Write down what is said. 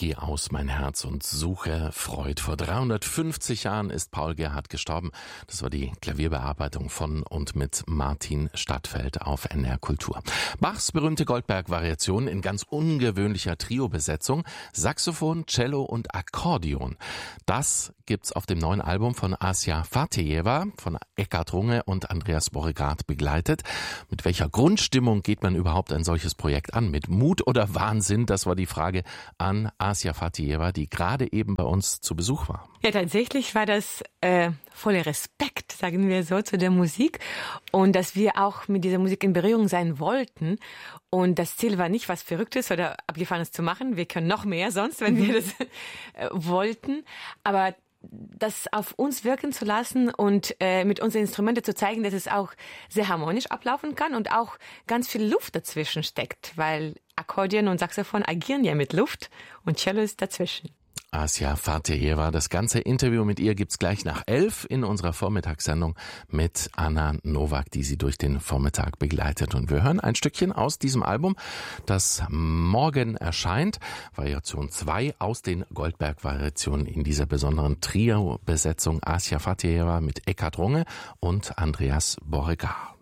Geh aus mein Herz und suche Freud. Vor 350 Jahren ist Paul Gerhardt gestorben. Das war die Klavierbearbeitung von und mit Martin Stadtfeld auf NR Kultur. Bachs berühmte Goldberg-Variation in ganz ungewöhnlicher Trio-Besetzung, Saxophon, Cello und Akkordeon. Das gibt's auf dem neuen Album von Asia Fatejeva, von Eckhard Runge und Andreas Borregaard begleitet. Mit welcher Grundstimmung geht man überhaupt ein solches Projekt an? Mit Mut oder Wahnsinn? Das war die Frage an Asia Fatejeva, die gerade eben bei uns zu Besuch war. Ja, tatsächlich war das voller Respekt, sagen wir so, zu der Musik und dass wir auch mit dieser Musik in Berührung sein wollten. Und das Ziel war nicht, was Verrücktes oder Abgefahrenes zu machen. Wir können noch mehr sonst, wenn wir das wollten. Aber das auf uns wirken zu lassen und mit unseren Instrumenten zu zeigen, dass es auch sehr harmonisch ablaufen kann und auch ganz viel Luft dazwischen steckt, weil Akkordeon und Saxophon agieren ja mit Luft und Cello ist dazwischen. Asia Fatejeva, das ganze Interview mit ihr gibt's gleich nach 11 in unserer Vormittagssendung mit Anna Nowak, die sie durch den Vormittag begleitet. Und wir hören ein Stückchen aus diesem Album, das morgen erscheint. Variation 2 aus den Goldberg-Variationen in dieser besonderen Trio-Besetzung. Asia Fatejeva mit Eckhard Runge und Andreas Borregaard.